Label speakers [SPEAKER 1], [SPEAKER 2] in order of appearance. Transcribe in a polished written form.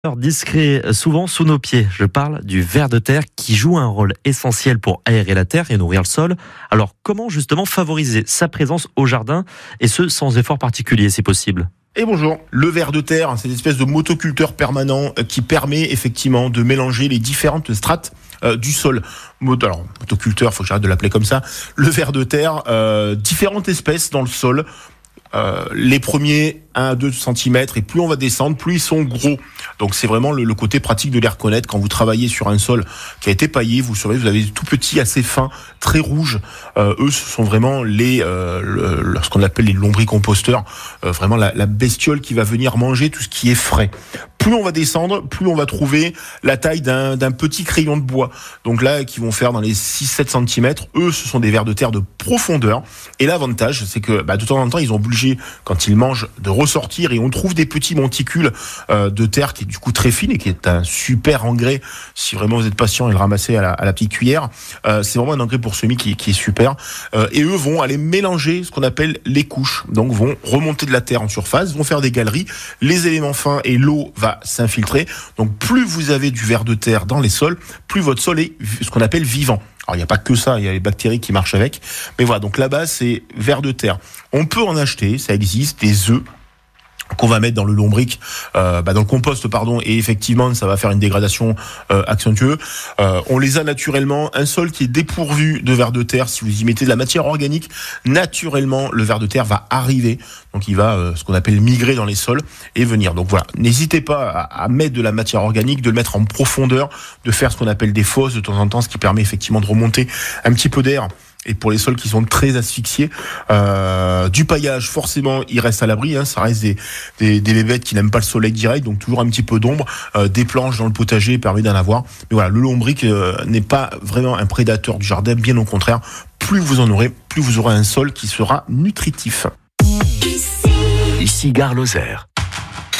[SPEAKER 1] Discret, souvent sous nos pieds. Je parle du ver de terre qui joue un rôle essentiel pour aérer la terre et nourrir le sol. Alors, comment justement favoriser sa présence au jardin et ce sans effort particulier si possible ?
[SPEAKER 2] Et bonjour, le ver de terre, c'est une espèce de motoculteur permanent qui permet effectivement de mélanger les différentes strates du sol. Alors, motoculteur, faut que j'arrête de l'appeler comme ça. Le ver de terre, différentes espèces dans le sol. Les premiers 1 à 2 cm et plus on va descendre, plus ils sont gros. Donc c'est vraiment le côté pratique de les reconnaître. Quand vous travaillez sur un sol qui a été paillé, vous avez tout petit, assez fin, très rouge. Eux, ce sont vraiment ce qu'on appelle les lombricomposteurs. Vraiment la bestiole qui va venir manger tout ce qui est frais. Plus on va descendre, plus on va trouver la taille d'un petit crayon de bois. Donc là, qui vont faire dans les 6-7 cm. Eux, ce sont des vers de terre de profondeur. Et l'avantage, c'est que de temps en temps, ils ont obligé, quand ils mangent, de ressortir. Et on trouve des petits monticules de terre qui est du coup très fine et qui est un super engrais. Si vraiment vous êtes patient et le ramasser à la petite cuillère, c'est vraiment un engrais pour semis qui est super. Et eux vont aller mélanger ce qu'on appelle les couches. Donc vont remonter de la terre en surface, vont faire des galeries. Les éléments fins et l'eau va s'infiltrer. Donc plus vous avez du ver de terre dans les sols, plus votre sol est ce qu'on appelle vivant. Alors il n'y a pas que ça, il y a les bactéries qui marchent avec. Mais voilà, donc la base c'est ver de terre. On peut en acheter, ça existe, des œufs qu'on va mettre dans le lombric, dans le compost, et effectivement, ça va faire une dégradation accentueuse. On les a naturellement. Un sol qui est dépourvu de vers de terre, si vous y mettez de la matière organique, naturellement, le ver de terre va arriver. Donc, il va, ce qu'on appelle migrer dans les sols et venir. Donc voilà, n'hésitez pas à mettre de la matière organique, de le mettre en profondeur, de faire ce qu'on appelle des fosses de temps en temps, ce qui permet effectivement de remonter un petit peu d'air. Et pour les sols qui sont très asphyxiés, du paillage, forcément, il reste à l'abri. Ça reste des bébêtes qui n'aiment pas le soleil direct, donc toujours un petit peu d'ombre. Des planches dans le potager permet d'en avoir. Mais voilà, le lombric n'est pas vraiment un prédateur du jardin, bien au contraire. Plus vous en aurez, plus vous aurez un sol qui sera nutritif.
[SPEAKER 3] Ici Gare Lozère.